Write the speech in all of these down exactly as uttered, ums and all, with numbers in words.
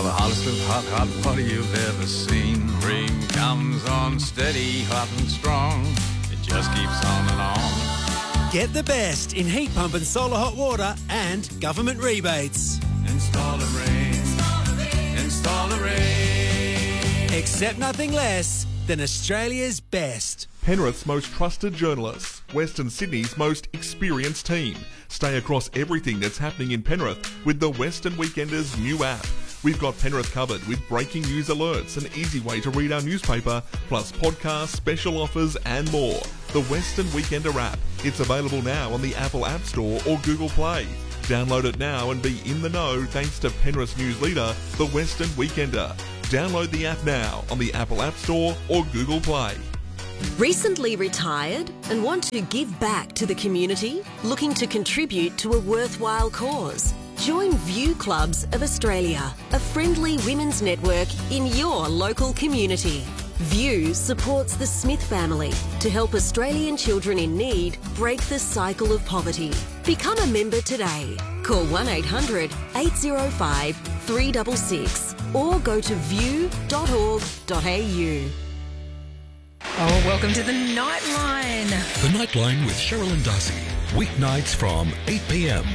the hottest of hot, hot water you've ever seen. Rain comes on steady, hot and strong. It just keeps on and on. Get the best in heat pump and solar hot water and government rebates. Install the rain. Install the rain. Install the rain. Accept nothing less than Australia's best. Penrith's most trusted journalists, Western Sydney's most experienced team. Stay across everything that's happening in Penrith with the Western Weekenders new app. We've got Penrith covered with breaking news alerts, an easy way to read our newspaper, plus podcasts, special offers and more. The Western Weekender app. It's available now on the Apple App Store or Google Play. Download it now and be in the know thanks to Penrith's news leader, the Western Weekender. Download the app now on the Apple App Store or Google Play. Recently retired and want to give back to the community? Looking to contribute to a worthwhile cause? Join View Clubs of Australia, a friendly women's network in your local community. View supports the Smith family to help Australian children in need break the cycle of poverty. Become a member today. Call one eight hundred eight oh five three six six or go to view dot org dot a u. Oh, welcome to the Nightline. The Nightline with Cheryl and Darcy. Weeknights from eight p m.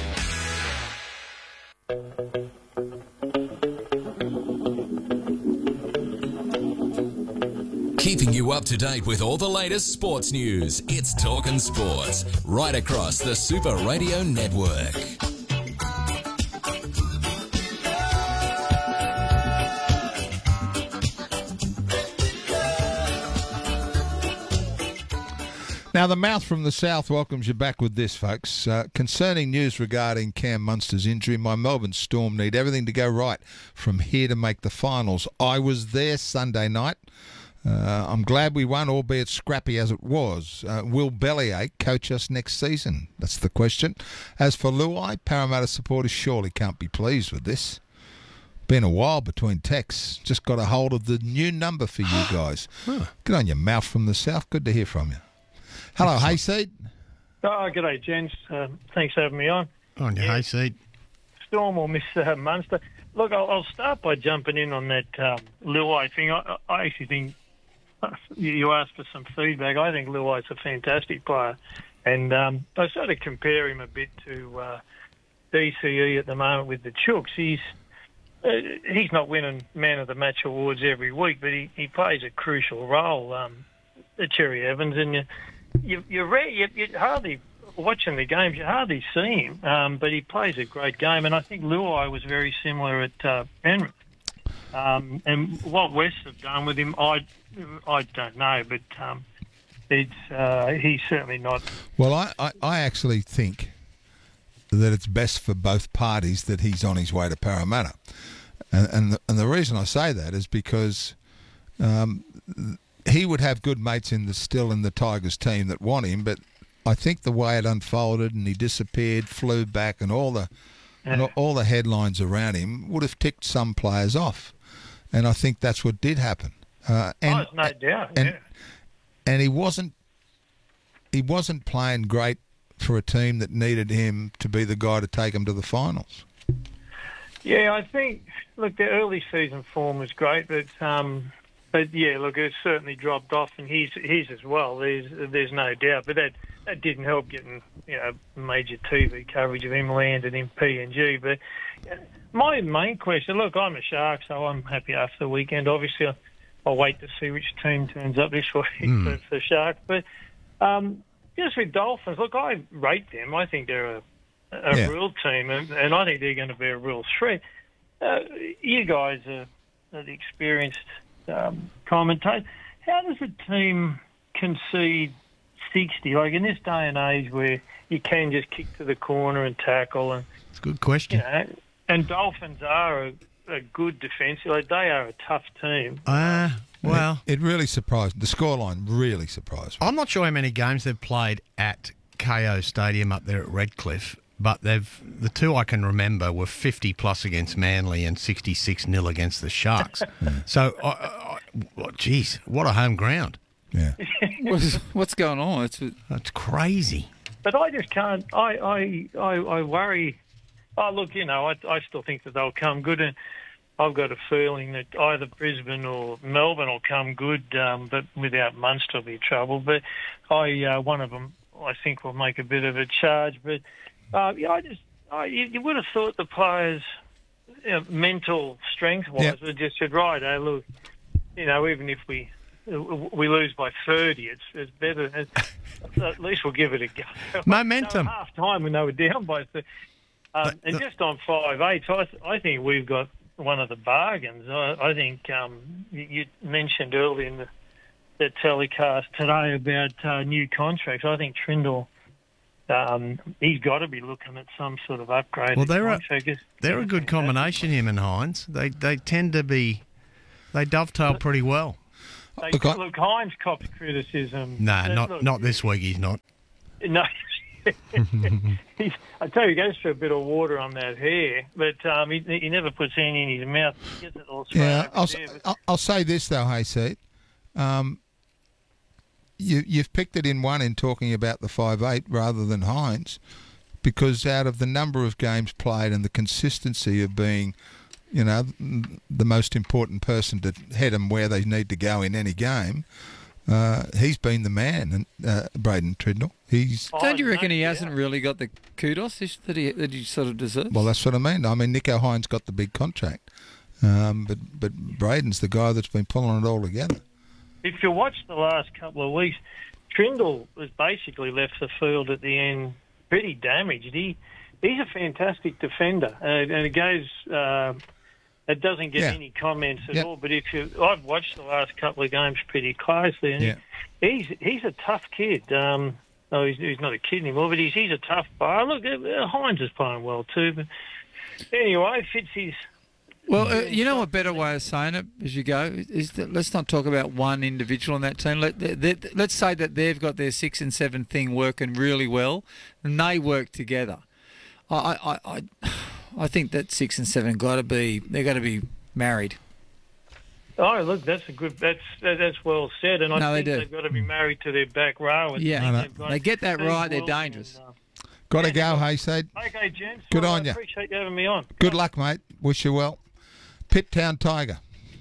Keeping you up to date with all the latest sports news. It's Talkin' Sports, right across the Super Radio Network. Now, the Mouth from the South welcomes you back with this, folks. Uh, concerning news regarding Cam Munster's injury, my Melbourne Storm need everything to go right from here to make the finals. I was there Sunday night. Uh, I'm glad we won, albeit scrappy as it was. Uh, will Bellyache coach us next season? That's the question. As for Luai, Parramatta supporters surely can't be pleased with this. Been a while between texts. Just got a hold of the new number for you guys. Huh. Good on you, Mouth from the South. Good to hear from you. Hello, Hayseed. Oh, g'day, gents. Um, thanks for having me on. On your yeah. Hayseed. Storm or Miss uh, Munster. Look, I'll, I'll start by jumping in on that um, Luai thing. I, I actually think uh, you asked for some feedback. I think Luai's a fantastic player. And um, I sort of compare him a bit to uh, D C E at the moment with the Chooks. He's uh, he's not winning Man of the Match awards every week, but he, he plays a crucial role. Um, Cherry Evans, and you... You, you're rare, you, you hardly, watching the games, you hardly see him, um, but he plays a great game, and I think Luai was very similar at uh, Penrith. Um, and what West have done with him, I, I don't know, but um, it's uh, he's certainly not... Well, I, I, I actually think that it's best for both parties that he's on his way to Parramatta. And, and, the, and the reason I say that is because... Um, he would have good mates in the still in the Tigers team that want him, but I think the way it unfolded and he disappeared, flew back, and all the yeah. and all the headlines around him would have ticked some players off, and I think that's what did happen. Uh, and, oh, no doubt. And, yeah. and he wasn't he wasn't playing great for a team that needed him to be the guy to take them to the finals. Yeah, I think. Look, the early season form was great, but. Um, But yeah, look, it's certainly dropped off, and he's his as well. There's there's no doubt, but that, that didn't help getting you know major T V coverage of him landing in P N G. But uh, my main question, look, I'm a Shark, so I'm happy after the weekend. Obviously, I'll, I'll wait to see which team turns up this week mm. for, for Sharks. But um, just with Dolphins, look, I rate them. I think they're a, a yeah. real team, and, and I think they're going to be a real threat. Uh, you guys are, are the experienced. Um, commentate. How does a team concede sixty? Like in this day and age where you can just kick to the corner and tackle, and it's a good question. You know, and Dolphins are a, a good defence. Like they are a tough team. Uh, well, it, it really surprised. The scoreline really surprised me. I'm not sure how many games they've played at K O Stadium up there at Redcliffe. But they've the two I can remember were fifty plus against Manly and sixty-six nil against the Sharks. So, I, I, I, geez, what a home ground! Yeah, what's, what's going on? It's it's crazy. But I just can't. I I, I, I worry. Oh, look, you know, I, I still think that they'll come good, and I've got a feeling that either Brisbane or Melbourne will come good, um, but without Munster will be trouble. But I, uh, one of them, I think, will make a bit of a charge. But uh, yeah, I just, I, you, you would have thought the players, you know, mental strength-wise, Yep. would just said, right, hey, look, you know, even if we we lose by thirty, it's it's better. It's, at least we'll give it a go. Momentum. So half time when they were down by thirty. Um, and just on five eight, I, th- I think we've got one of the bargains. I, I think um, you, you mentioned earlier in the, the telecast today about uh, new contracts. I think Trindle, um, he's got to be looking at some sort of upgrade. Well, they're a, contract. they're a good combination, him and Hines. They they tend to be, they dovetail pretty well. They, Look, I- look, Hines cops criticism. No, Uh, not look, not this week. He's not. No. He's, I tell you, he goes through a bit of water on that hair, but um, he, he never puts any in his mouth. He gets it all straight Yeah, over I'll, there, but- I'll, I'll say this though, Hayseed. Um, you, you've picked it in one in talking about the five eight rather than Hines, because out of the number of games played and the consistency of being, you know, the most important person to head them where they need to go in any game, uh, he's been the man, and uh, Braden Trindle. He's Don't you reckon he yeah. hasn't really got the kudos that he that he sort of deserves? well, that's what I mean. I mean, Nico Hines got the big contract, um, but but Braden's the guy that's been pulling it all together. If you watch the last couple of weeks, Trindle has basically left the field at the end pretty damaged. He he's a fantastic defender, uh, and it goes. Uh, it doesn't get Yeah. any comments at Yeah. all. But if you, I've watched the last couple of games pretty closely, and Yeah. he's he's a tough kid. Um, no, he's, he's not a kid anymore, but he's he's a tough player. Look, uh, Hines is playing well too. But anyway, Fitzy's. Well, uh, you know a better way of saying it as you go is that let's not talk about one individual on that team. Let, they, they, let's say that they've got their six and seven thing working really well, and they work together. I, I, I, I think that six and seven got to be they're got to be married. Oh, look, that's a good. That's that, that's well said, and I No, they think do. they've got to be married to their back row. And Yeah, I think no. they've got They get that Steve right, they're Wilson dangerous. and, uh, Got to go, Hayseed. Okay, gents. Good Well, on I ya. appreciate you having me on. Good luck, mate. Wish you well. Pitt Town Tiger.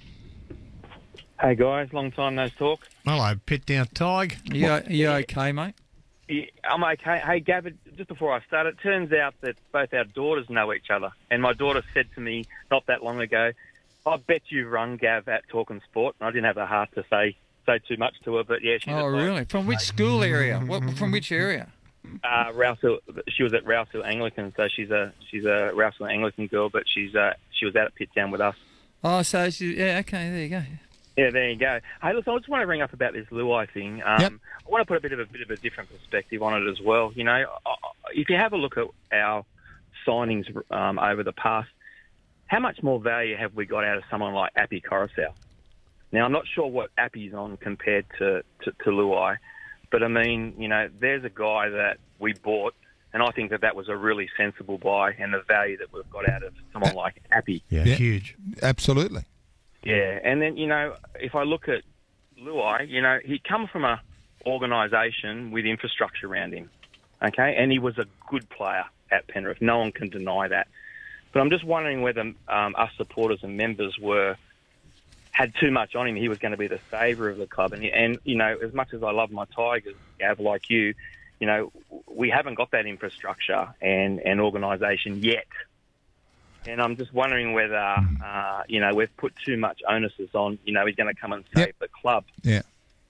Hey guys, long time no talk. Hello, Pit Down Tig. Are you, are you okay, mate? Yeah, I'm okay. Hey Gavin, just before I start, it turns out that both our daughters know each other. And my daughter said to me not that long ago, I bet you've run Gav at Talking Sport. And I didn't have the heart to say say too much to her, but yeah, she's Oh, a really? From which school area? What, from which area? Uh, Rouseville, she was at Rouseville Anglican, so she's a she's a Rouseville Anglican girl, but she's uh, she was out at Pitt Town with us. Oh, so she, yeah, okay, there you go. Yeah, there you go. Hey, listen, I just want to ring up about this Luai thing. Um, Yep. I want to put a bit of a bit of a different perspective on it as well. You know, if you have a look at our signings um, over the past, how much more value have we got out of someone like Appy Coruscant? Now, I'm not sure what Appy's on compared to, to, to Luai, but I mean, you know, there's a guy that we bought, and I think that that was a really sensible buy, and the value that we've got out of someone like Appy. Yeah, Yeah. huge. Absolutely. Yeah, and then, you know, if I look at Luai, you know, he come from a organisation with infrastructure around him, okay, and he was a good player at Penrith. No one can deny that. But I'm just wondering whether um, us supporters and members were had too much on him. He was going to be the saviour of the club, and, and you know, as much as I love my Tigers, Gav, like you, you know, we haven't got that infrastructure and, and organisation yet. And I'm just wondering whether, uh, you know, we've put too much onus on, you know, he's going to come and save Yep. the club. Yeah.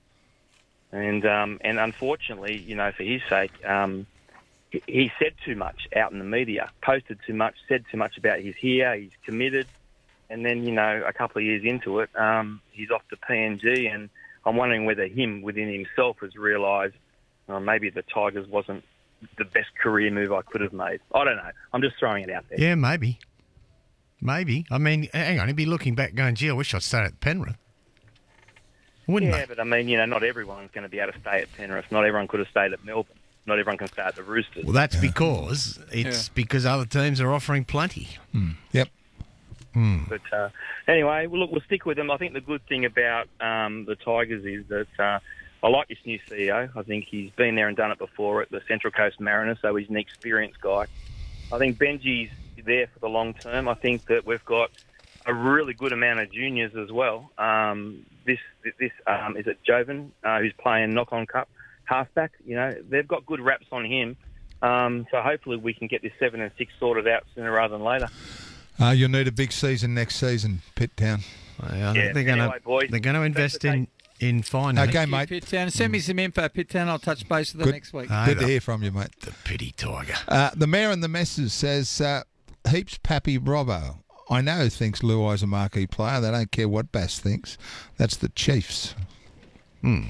And um, and unfortunately, you know, for his sake, um, he, he said too much out in the media, posted too much, said too much about he's here, he's committed. And then, you know, a couple of years into it, um, he's off to P N G. And I'm wondering whether him, within himself, has realised uh, maybe the Tigers wasn't the best career move I could have made. I don't know. I'm just throwing it out there. Yeah, maybe. Maybe. I mean, hang on, he'd be looking back going, gee, I wish I'd stayed at Penrith. Wouldn't Yeah, they? but I mean, you know, not everyone's going to be able to stay at Penrith. Not everyone could have stayed at Melbourne. Not everyone can stay at the Roosters. Well, that's because it's Yeah. because other teams are offering plenty. Yep. But uh, anyway, well, look, we'll stick with them. I think the good thing about um, the Tigers is that uh, I like this new C E O. I think he's been there and done it before at the Central Coast Mariners, so he's an experienced guy. I think Benji's there for the long term. I think that we've got a really good amount of juniors as well. Um, this this um, is it Jovan, uh, who's playing knock-on cup halfback. You know, they've got good reps on him. Um, so hopefully we can get this seven and six sorted out sooner rather than later. Uh, you'll need a big season next season, Pitt Town. I Yeah, think they're going to anyway, boys, they're going to invest in in fine. Okay, mate. Pitt Town. Send me some info, Pitt Town. I'll touch base with them Good. next week. Ah, Good to the- hear from you, mate. The pity tiger. Uh, the Mayor and the Messes says, uh, heaps Pappy Robbo. I know thinks Luai's a marquee player. They don't care what Bass thinks. That's the Chiefs. Hmm.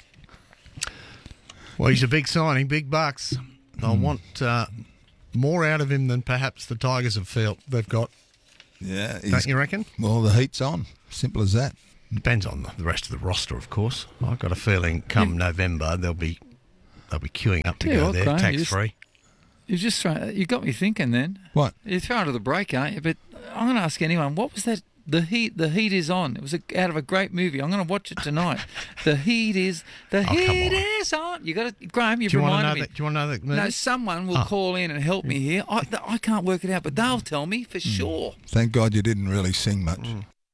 Well, he's a big signing, big bucks. They'll want uh, more out of him than perhaps the Tigers have felt they've got. Yeah. Don't you reckon? Well, the heat's on. Simple as that. Depends on the rest of the roster, of course. I've got a feeling come November they'll be they'll be queuing up to Tell you go what, there, Graham, you tax just- free. You just throw, you got me thinking. Then What? You're throwing to the break, aren't you? But I'm going to ask anyone. What was that? The heat. The heat is on. It was a, out of a great movie. I'm going to watch it tonight. The heat is. The Oh, come heat on. is on. You got to, Graham. You've Do you want to reminded know me. that? Do you want to know that movie? No, someone will Oh. call in and help me here. I, I can't work it out, but they'll tell me for sure. Thank God you didn't really sing much.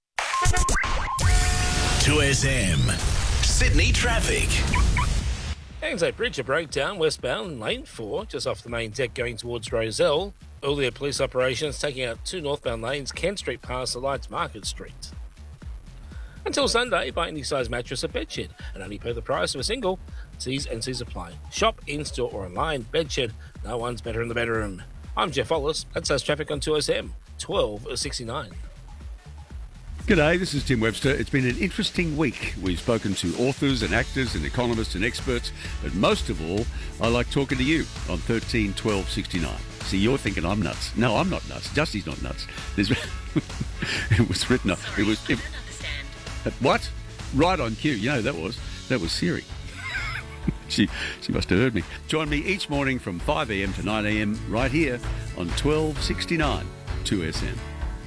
two S M. Sydney traffic. Anzac Bridge, a breakdown westbound lane four, just off the main deck going towards Roselle. Earlier police operations taking out two northbound lanes, Kent Street past the lights, Market Street. Until Sunday, buy any size mattress or bedshed, and only pay the price of a single. T's and C's apply. Shop, in-store or online. Bedshed, no one's better in the bedroom. I'm Jeff Wallace. That's us traffic on two S M, twelve sixty-nine. G'day, this is Tim Webster. It's been an interesting week. We've spoken to authors and actors and economists and experts, but most of all, I like talking to you on thirteen twelve sixty-nine. See, you're thinking I'm nuts. No, I'm not nuts. Justy's not nuts. There's, it was written up. It was. It, what? Right on cue. You know that was that was Siri. she she must have heard me. Join me each morning from five a.m. to nine a.m. right here on twelve sixty-nine two S M.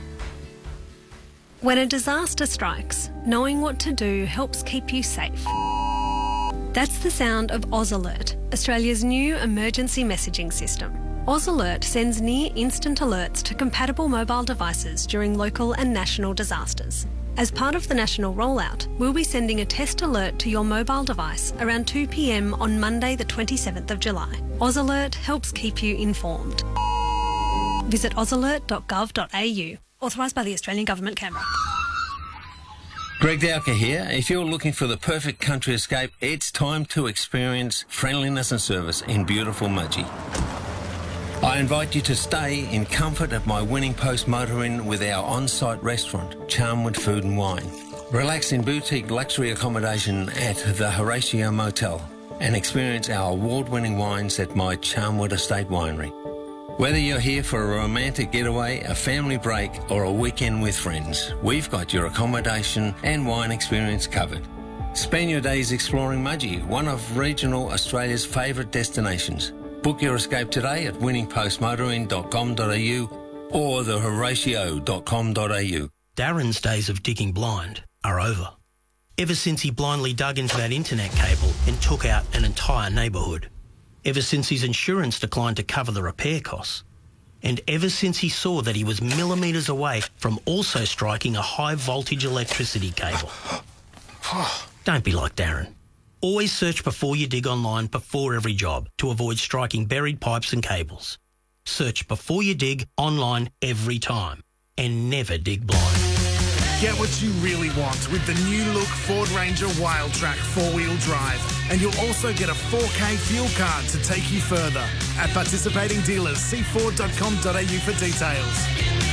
When a disaster strikes, knowing what to do helps keep you safe. That's the sound of Oz Alert, Australia's new emergency messaging system. Oz Alert sends near-instant alerts to compatible mobile devices during local and national disasters. As part of the national rollout, we'll be sending a test alert to your mobile device around two p.m. on Monday the twenty-seventh of July. Oz Alert helps keep you informed. Visit oz alert dot gov dot a u. Authorised by the Australian Government, Canberra. Greg Dowker here. If you're looking for the perfect country escape, it's time to experience friendliness and service in beautiful Mudgee. I invite you to stay in comfort at my Winning Post Motor Inn with our on-site restaurant, Charmwood Food and Wine. Relax in boutique luxury accommodation at the Horatio Motel and experience our award-winning wines at my Charmwood Estate Winery. Whether you're here for a romantic getaway, a family break or a weekend with friends, we've got your accommodation and wine experience covered. Spend your days exploring Mudgee, one of regional Australia's favourite destinations. Book your escape today at winning post motor inn dot com dot a u or the horatio dot com dot a u. Darren's days of digging blind are over. Ever since he blindly dug into that internet cable and took out an entire neighbourhood. Ever since his insurance declined to cover the repair costs. And ever since he saw that he was millimetres away from also striking a high voltage electricity cable. Don't be like Darren. Always search before you dig online before every job to avoid striking buried pipes and cables. Search before you dig online every time and never dig blind. Get what you really want with the new look Ford Ranger Wildtrak four-wheel drive. And you'll also get a four K fuel card to take you further. At participating dealers, see ford dot com dot a u for details.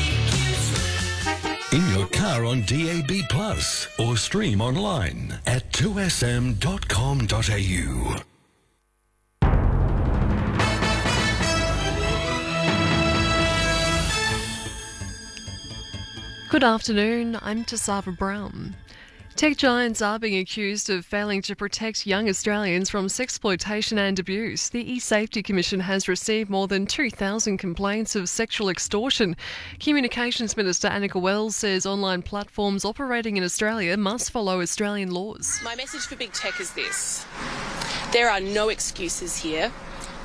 In your car on D A B Plus or stream online at two s m dot com dot a u. Good afternoon, I'm Tasava Brown. Tech giants are being accused of failing to protect young Australians from sexploitation and abuse. The eSafety Commission has received more than two thousand complaints of sexual extortion. Communications Minister Annika Wells says online platforms operating in Australia must follow Australian laws. My message for big tech is this. There are no excuses here.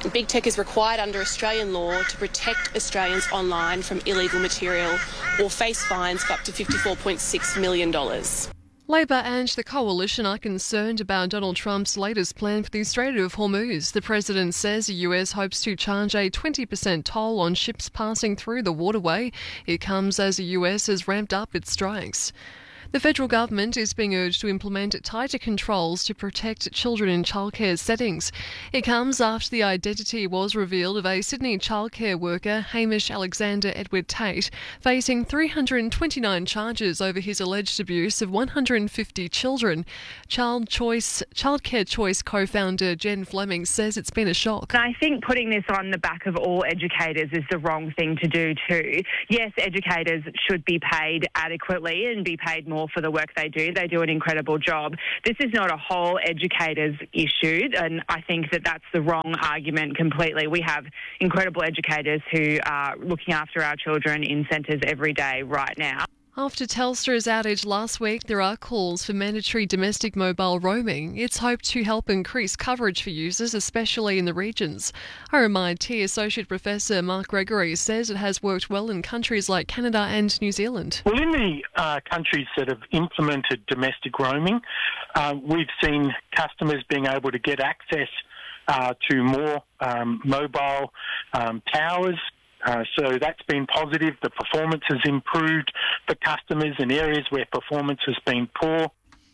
Big tech is required under Australian law to protect Australians online from illegal material or face fines of up to fifty-four point six million dollars. Labor and the coalition are concerned about Donald Trump's latest plan for the Strait of Hormuz. The president says the U S hopes to charge a twenty percent toll on ships passing through the waterway. It comes as the U S has ramped up its strikes. The federal government is being urged to implement tighter controls to protect children in childcare settings. It comes after the identity was revealed of a Sydney childcare worker, Hamish Alexander Edward Tate, facing three hundred twenty-nine charges over his alleged abuse of one hundred fifty children. Child Choice, Childcare Choice co-founder Jen Fleming says it's been a shock. I think putting this on the back of all educators is the wrong thing to do too. Yes, educators should be paid adequately and be paid more for the work they do. They do an incredible job. This is not a whole educators issue, and I think that that's the wrong argument completely. We have incredible educators who are looking after our children in centres every day right now. After Telstra's outage last week, there are calls for mandatory domestic mobile roaming. It's hoped to help increase coverage for users, especially in the regions. R M I T Associate Professor Mark Gregory says it has worked well in countries like Canada and New Zealand. Well, in the uh, countries that have implemented domestic roaming, uh, we've seen customers being able to get access uh, to more um, mobile um, towers. Uh, so that's been positive. The performance has improved for customers in areas where performance has been poor.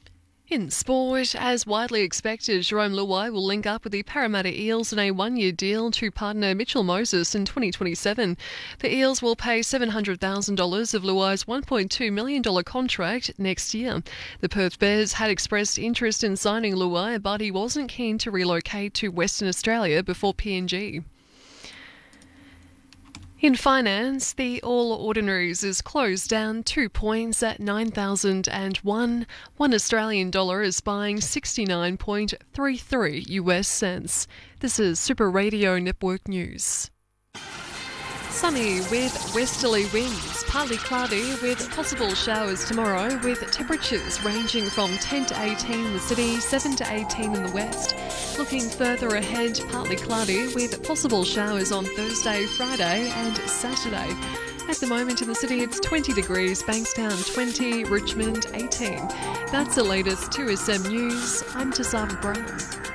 In sport, as widely expected, Jerome Luai will link up with the Parramatta Eels in a one-year deal to partner Mitchell Moses in twenty twenty-seven. The Eels will pay seven hundred thousand dollars of Luai's one point two million dollars contract next year. The Perth Bears had expressed interest in signing Luai, but he wasn't keen to relocate to Western Australia before P N G. In finance, the All Ordinaries is closed down two points at nine thousand one. One Australian dollar is buying sixty-nine point three three U S cents. This is Super Radio Network News. Sunny with westerly winds, partly cloudy with possible showers tomorrow, with temperatures ranging from ten to eighteen in the city, seven to eighteen in the west. Looking further ahead, partly cloudy with possible showers on Thursday, Friday and Saturday. At the moment in the city, it's twenty degrees, Bankstown twenty, Richmond eighteen. That's the latest two S M News. I'm Tasava Brown.